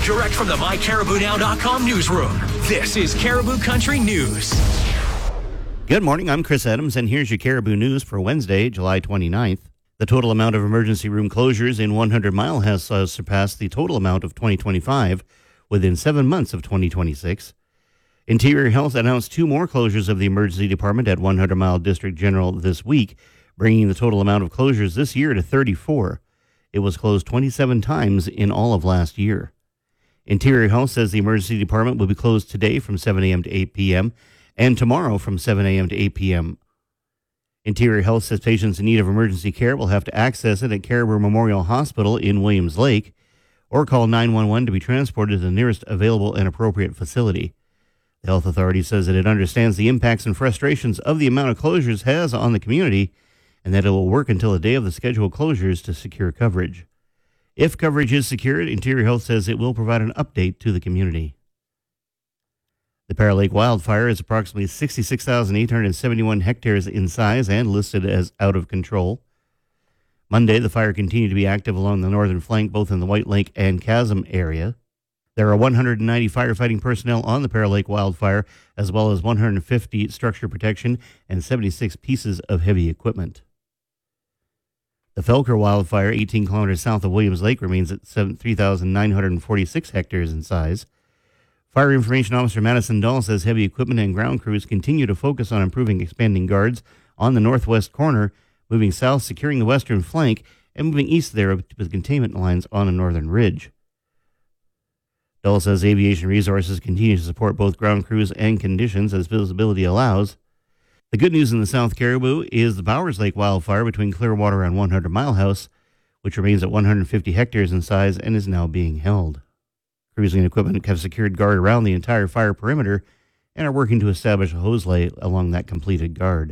direct from the MyCaribouNow.com newsroom. This is Caribou Country News. Good morning, I'm Chris Adams, and here's your Caribou News for Wednesday, July 29th. The total amount of emergency room closures in 100 Mile has surpassed the total amount of 2025 within 7 months of 2026. Interior Health announced 2 more closures of the emergency department at 100 Mile District General this week, bringing the total amount of closures this year to 34. It was closed 27 times in all of last year. Interior Health says the emergency department will be closed today from 7 a.m. to 8 p.m. and tomorrow from 7 a.m. to 8 p.m. Interior Health says patients in need of emergency care will have to access it at Caribou Memorial Hospital in Williams Lake or call 911 to be transported to the nearest available and appropriate facility. The health authority says that it understands the impacts and frustrations of the amount of closures has on the community and that it will work until the day of the scheduled closures to secure coverage. If coverage is secured, Interior Health says it will provide an update to the community. The Pear Lake wildfire is approximately 66,871 hectares in size and listed as out of control. Monday, the fire continued to be active along the northern flank, both in the White Lake and Chasm area. There are 190 firefighting personnel on the Pear Lake wildfire, as well as 150 structure protection and 76 pieces of heavy equipment. The Felker wildfire, 18 kilometers south of Williams Lake, remains at 3,946 hectares in size. Fire Information Officer Madison Dahl says heavy equipment and ground crews continue to focus on improving expanding guards on the northwest corner, moving south, securing the western flank, and moving east there with containment lines on the northern ridge. Dahl says aviation resources continue to support both ground crews and conditions as visibility allows. The good news in the South Caribou is the Bowers Lake wildfire between Clearwater and 100 Mile House, which remains at 150 hectares in size and is now being held. Crews and equipment have secured guard around the entire fire perimeter and are working to establish a hose lay along that completed guard.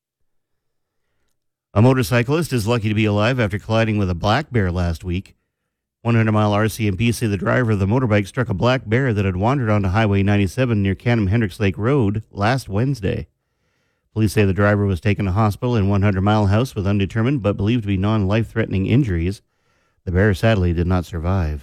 A motorcyclist is lucky to be alive after colliding with a black bear last week. 100 Mile RCMP say the driver of the motorbike struck a black bear that had wandered onto Highway 97 near Canham-Hendricks Lake Road last Wednesday. Police say the driver was taken to hospital in 100 Mile House with undetermined but believed to be non-life-threatening injuries. The bear sadly did not survive.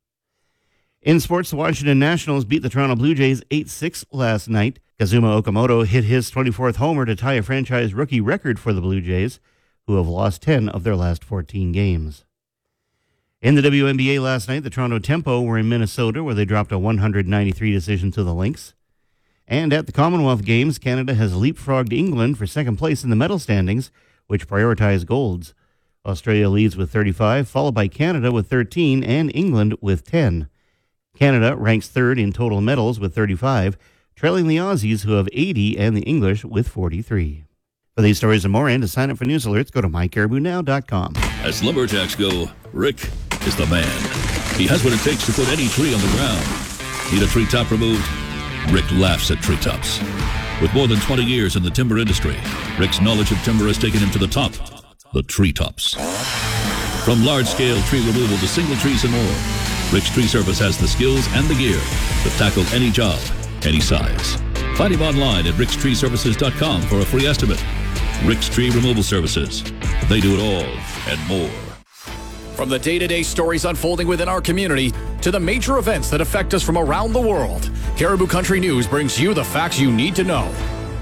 In sports, the Washington Nationals beat the Toronto Blue Jays 8-6 last night. Kazuma Okamoto hit his 24th homer to tie a franchise rookie record for the Blue Jays, who have lost 10 of their last 14 games. In the WNBA last night, the Toronto Tempo were in Minnesota, where they dropped a 193 decision to the Lynx. And at the Commonwealth Games, Canada has leapfrogged England for second place in the medal standings, which prioritize golds. Australia leads with 35, followed by Canada with 13 and England with 10. Canada ranks third in total medals with 35, trailing the Aussies, who have 80, and the English with 43. For these stories and more, and to sign up for news alerts, go to MyCaribouNow.com. As lumberjacks go, Rick is the man. He has what it takes to put any tree on the ground. Need a tree top removed? Rick laughs at treetops. With more than 20 years in the timber industry, Rick's knowledge of timber has taken him to the top, the treetops. From large-scale tree removal to single trees and more, Rick's Tree Service has the skills and the gear to tackle any job, any size. Find him online at rickstreeservices.com for a free estimate. Rick's Tree Removal Services. They do it all and more. From the day-to-day stories unfolding within our community to the major events that affect us from around the world, Caribou Country News brings you the facts you need to know.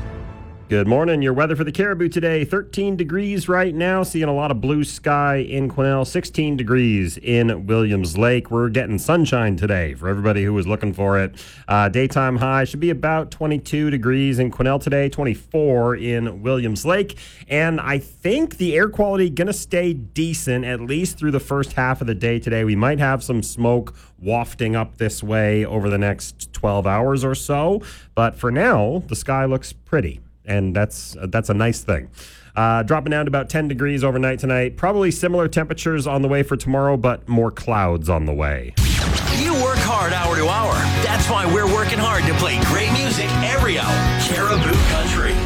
Good morning. Your weather for the Caribou today, 13 degrees right now. Seeing a lot of blue sky in Quesnel, 16 degrees in Williams Lake. We're getting sunshine today for everybody who was looking for it. Daytime high should be about 22 degrees in Quesnel today, 24 in Williams Lake. And I think the air quality going to stay decent, at least through the first half of the day today. We might have some smoke wafting up this way over the next 12 hours or so. But for now, the sky looks pretty. And that's a nice thing. Dropping down to about 10 degrees overnight tonight. Probably similar temperatures on the way for tomorrow, but more clouds on the way. You work hard hour to hour. That's why we're working hard to play great music every hour. Caribou Country.